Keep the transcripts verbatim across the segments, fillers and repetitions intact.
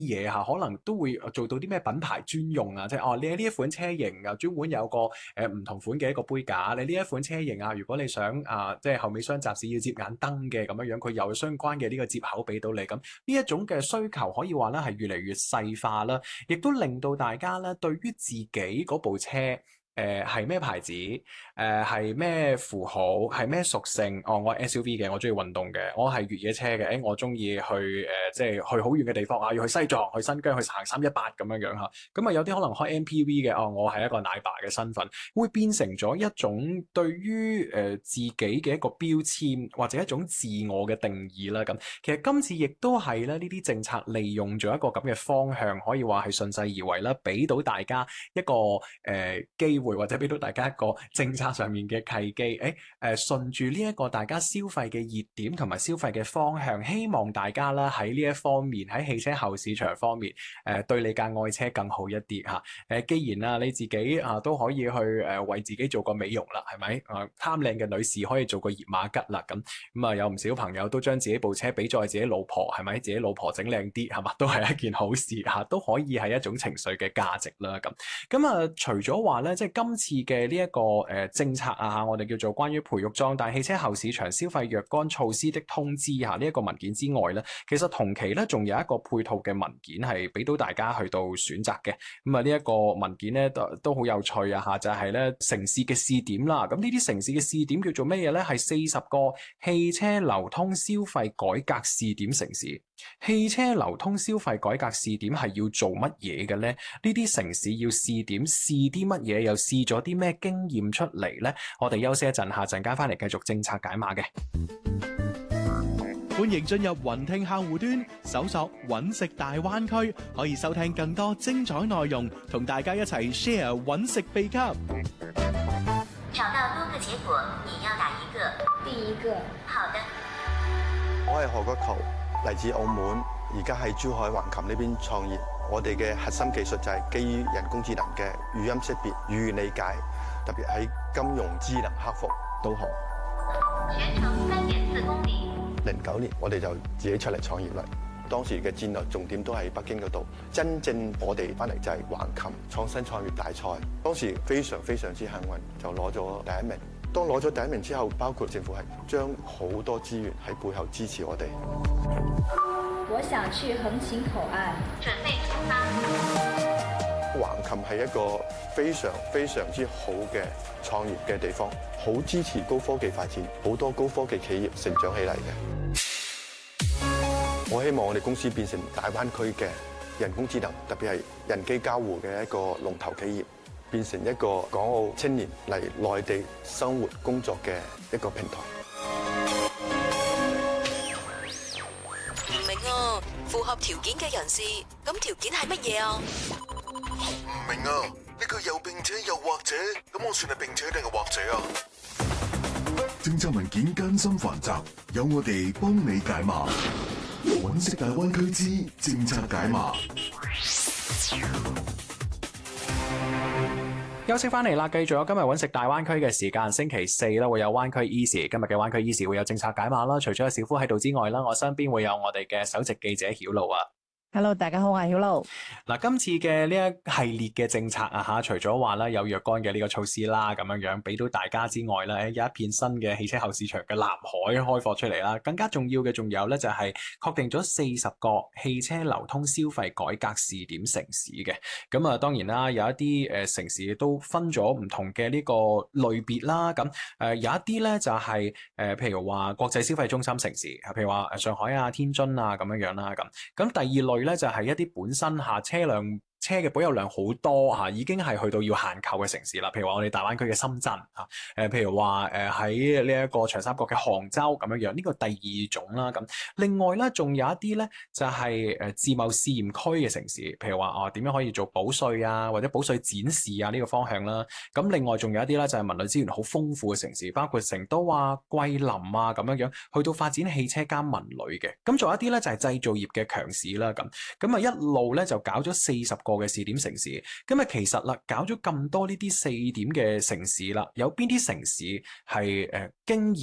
嘢嚇，可能都會做到啲咩品牌專用啊，即係哦，你呢一款車型啊，專門有個誒唔、呃、同款嘅一個杯架，你呢一款車型啊，如果你想啊，即係後尾雙閘駛要接眼燈嘅咁樣樣，佢有相關嘅呢個接口俾到你，咁呢一種嘅需求可以話咧係越嚟越細化啦，亦都令到大家咧對於自己嗰部車。誒係咩牌子？誒係咩符號？係咩屬性？哦，我係 S U V 嘅，我中意運動嘅，我係越野車嘅，誒、欸、我中意去誒、呃、即係去好遠嘅地方啊，要去西藏、去新疆、去行三一八咁樣樣嚇。咁啊有啲可能開 M P V 嘅，哦我係一個奶爸嘅身份，會變成咗一種對於誒、呃、自己嘅一個標籤或者一種自我嘅定義啦。咁其實今次亦都係咧呢啲政策利用咗一個咁嘅方向，可以話係順勢而為啦，俾到大家一個誒、呃、機會。或者俾到大家一個政策上面嘅契機，誒誒順住呢一個大家消費嘅熱點同埋消費嘅方向，希望大家啦喺呢一方面喺汽車後市場方面，誒、呃、對你架愛車更好一啲嚇。誒、呃、既然啊你自己啊都可以去誒、呃、為自己做個美容啦，係咪？啊貪靚嘅女士可以做個熱瑪吉啦，咁咁啊有唔少朋友都將自己部車俾咗自己老婆，係咪？自己老婆整靚啲係嘛，都係一件好事嚇、啊，都可以係一種情緒嘅價值啦。咁咁啊除咗話咧，即係今次嘅呢一個誒、呃、政策啊，我哋叫做關於培育壯大汽車後市場消費若干措施的通知嚇，呢、這、一個文件之外咧，其實同期咧仲有一個配套嘅文件係俾到大家去到選擇嘅。咁啊呢一個文件咧都都好有趣啊嚇，就係、是、咧城市嘅試點啦。咁呢啲城市嘅試點叫做咩嘢咧？係四十個汽車流通消費改革試點城市。汽車流通消費改革試點係要做乜嘢嘅咧？呢啲城市要試點試啲乜嘢？又試咗啲咩經驗出嚟呢？我哋休息一陣，下陣間翻嚟繼續政策解碼嘅。 歡迎進入雲聽客戶端，搜索揾食大灣區，可以收聽更多精彩內容，同大家一齊 share 揾食秘笈。 找到多個結果，你要哪一個？ 第一個。 好的。 我係何國球，嚟自澳門，而家喺珠海橫琴呢邊創業。我哋嘅核心技術就係基於人工智能嘅語音識別、語言理解，特別喺金融智能客服導航。 全程三點四公里。 零九年我哋就自己出嚟創業啦。當時嘅戰略重點都喺北京嗰度，真正我哋翻嚟就係橫琴創新創業大賽。當時非常非常之幸運，就攞咗第一名。當攞咗第一名之後，包括政府係將好多資源喺背後支持我哋。 我想去橫琴口岸， 準備出發。 橫琴係一個非常非常之好嘅創業嘅地方，好支持高科技發展，好多高科技企業成長起嚟嘅。我希望我哋公司變成大灣區嘅人工智能，特別係人機交互嘅一個龍頭企業，變成一個港澳青年嚟內地生活工作嘅一個平台。 唔明啊，符合條件嘅人士，咁條件係乜嘢啊？ 唔明啊，呢個又並且又或者，咁我算係並且定係或者啊？ 政策文件艱深繁雜，有我哋幫你解碼。揾食大灣區之政策解碼。 休息翻嚟啦，繼續有今日揾食大灣區嘅時間，星期四啦會有灣區 Easy， 今日嘅灣區 Easy 會有政策解碼啦。除咗有小夫喺度之外啦，我身邊會有我哋嘅首席記者曉露啊。 Hello， 大家好，我係曉露。 嗱，今次嘅呢一系列嘅政策啊嚇，除咗話咧有若干嘅呢個措施啦，咁樣樣俾到大家之外咧，有一片新嘅汽車後市場嘅藍海開放出嚟啦。更加重要嘅仲有咧，就係確定咗四十個汽車流通消費改革試點城市嘅。咁啊，當然啦，有一啲誒城市都分咗唔同嘅呢個類別啦。咁誒有一啲咧就係誒譬如話國際消費中心城市，譬如話誒上海啊、天津啊咁樣樣啦。咁咁第二類咧就係一啲本身下車輛車嘅保有量好多嚇，已經係去到要限購嘅城市啦。譬如話我哋大灣區嘅深圳嚇，誒譬如話誒喺呢一個長三角嘅杭州咁樣樣，呢個第二種啦。咁另外咧，仲有一啲咧就係誒自貿試驗區嘅城市，譬如話哦點樣可以做保稅啊，或者保稅展示啊呢個方向啦。咁另外仲有一啲咧就係文旅資源好豐富嘅城市，包括成都啊、桂林啊咁樣樣，去到發展汽車加文旅嘅。咁仲有一啲咧就係製造業嘅強市啦。咁咁啊一路咧就搞咗四十個嘅試點城市，咁啊其實啦，搞咗咁多呢啲試點嘅城市啦，有邊啲城市係誒經驗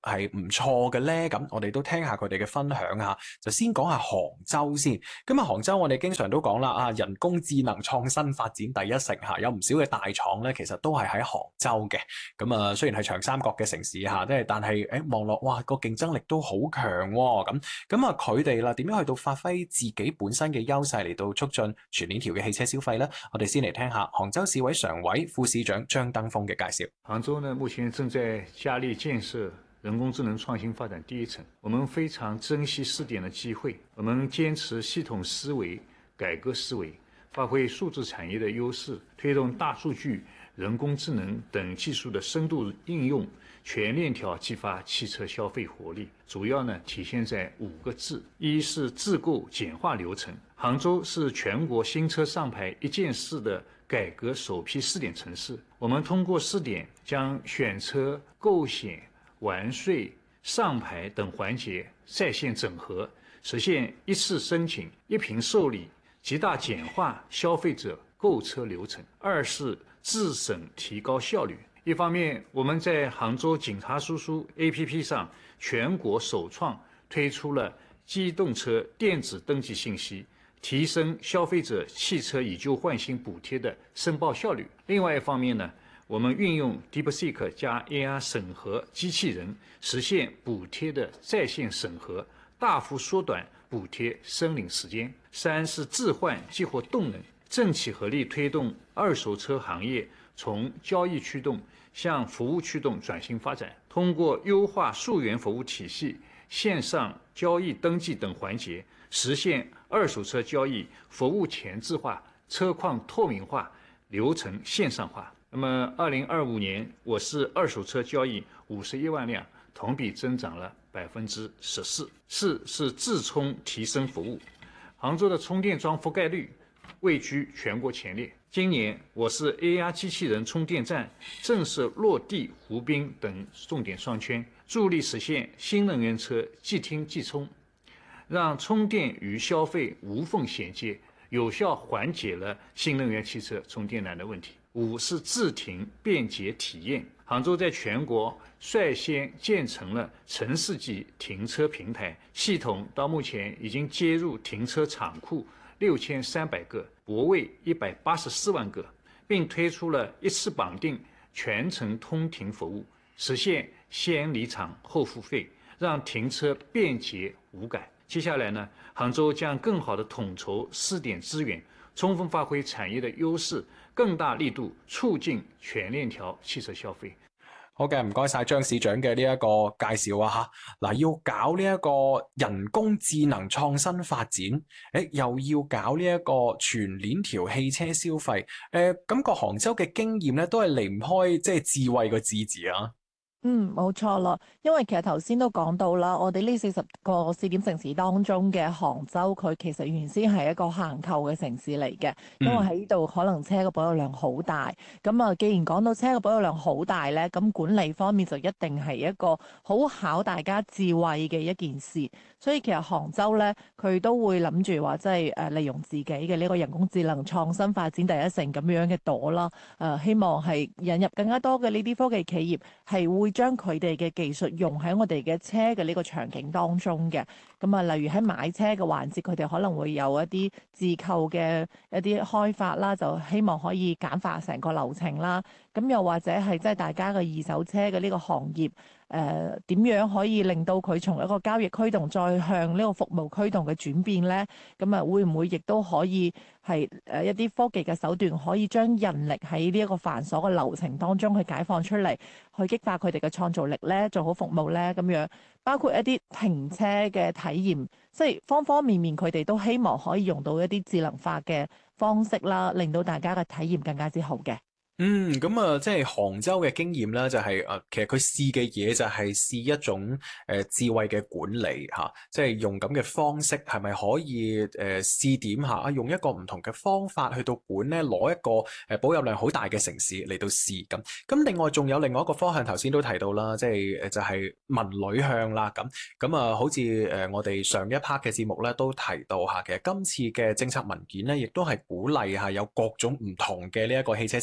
係唔錯嘅咧？咁我哋都聽下佢哋嘅分享下。就先講下杭州先。咁啊，杭州我哋經常都講啦，啊人工智能創新發展第一城嚇，有唔少嘅大廠咧，其實都係喺杭州嘅。咁啊，雖然係長三角嘅城市嚇，即係但係誒望落，哇個競爭力都好強喎。咁咁啊，佢哋啦點樣去到發揮自己本身嘅優勢嚟到促進全鏈條嘅汽車消費咧？我哋先嚟聽下杭州市委常委、副市長張登峰嘅介紹。 杭州呢，目前正在加力建設人工智能創新發展第一城，我們非常珍惜試點的機會，我們堅持系統思維、改革思維，發揮數字產業的優勢，推動大數據、人工智能等技術的深度應用，全鏈條激發汽車消費活力。主要呢體現在五個字：一是自購簡化流程。杭州是全國新車上牌一件事的改革首批試點城市，我們通過試點將選車、購險、完稅、上牌等環節在線整合，實現一次申請、一憑受理，極大簡化消費者購車流程。二是自審提高效率。一方面，我們在杭州警察叔叔 A P P 上全國首創推出了機動車電子登記信息，提升消費者汽車以舊換新補貼的申報效率。另外一方面呢，我們運用 DeepSeek 加 A I 審核機器人，實現補貼的在線審核，大幅縮短補貼申領時間。三是置換激活動能，政企合力推動二手車行業從交易驅動向服務驅動轉型發展，通過優化溯源服務體系、線上交易登記等環節，實現二手車交易服務前置化、車況透明化、流程線上化。那麼，二零二五年我市二手車交易五十一萬輛，同比增長了百分之十四。四是自充提升服務，杭州的充電樁覆蓋率位居全國前列。今年我市 A R 機器人充電站正式落地湖濱等重點商圈，助力實現新能源車即聽即充，讓充電與消費無縫銜接，有效緩解了新能源汽車充電難的問題。五是自停便捷體驗，杭州在全國率先建成了城市級停車平台，系統到目前已經接入停車場庫六千三百個，泊位一百八十四萬個，並推出了一次綁定全程通停服務，實現先離場後付費，讓停車便捷無感。接下來呢，杭州將更好地統籌試點資源，充分發揮產業的優勢，更大力度促進全鏈條汽車消費。 好嘅，唔該晒張市長嘅呢一個介紹啊吓。嗱，要搞呢一個人工智能創新發展，誒，又要搞呢一個全鏈條汽車消費，誒，感覺杭州嘅經驗咧都係離唔開即係智慧個智字啊。 嗯，冇錯啦，因為其實頭先都講到啦，我哋呢四十個試點城市當中嘅杭州，佢其實原先係一個限購嘅城市嚟嘅，因為喺呢度可能車嘅保有量好大。咁啊，既然講到車嘅保有量好大咧，咁管理方面就一定係一個好考大家智慧嘅一件事。所以其實杭州咧，佢都會諗住話，即係誒利用自己嘅呢個人工智能創新發展第一城咁樣嘅朵啦。誒、呃，希望係引入更加多嘅呢啲科技企業，係會將佢哋嘅技術用喺我哋嘅車嘅呢個場景當中嘅。咁啊，例如喺買車嘅環節，佢哋可能會有一啲自購嘅一啲開發啦，就希望可以簡化成個流程啦。咁又或者係即係大家嘅二手車嘅呢個行業。誒點、呃、樣可以令到佢從一個交易驅動再向呢個服務驅動嘅轉變呢？咁啊，會唔會亦都可以係誒一啲科技嘅手段，可以將人力喺呢一個繁瑣嘅流程當中去解放出嚟，去激發佢哋嘅創造力呢？做好服務呢？咁樣包括一啲停車嘅體驗，即係方方面面，佢哋都希望可以用到一啲智能化嘅方式啦，令到大家嘅體驗更加之好嘅。 嗯，咁啊，即係杭州嘅經驗咧，就係、是、誒，其實佢試嘅嘢就係試一種誒、呃、智慧嘅管理吓、啊，即係用咁嘅方式，係咪可以誒、呃、試點下啊？用一個唔同嘅方法去到管咧，攞一個誒、呃、保有量好大嘅城市嚟到試咁。咁另外仲有另外一個方向，頭先都提到啦，即係誒就係、是、文旅向啦。咁咁啊，好似誒、呃、我哋上一 part 嘅節目咧都提到吓，其實今次嘅政策文件咧，亦都係鼓勵下有各種唔同嘅呢一個汽車消費嘅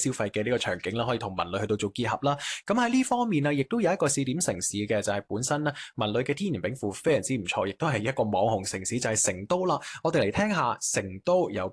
呢個場景啦，可以同文旅去到做結合啦。咁喺呢方面啊，亦都有一個試點城市嘅，就係、是、本身咧文旅嘅天然稟賦非常之唔錯，亦都係一個網紅城市，就係、是、成都啦。我哋嚟聽下成都有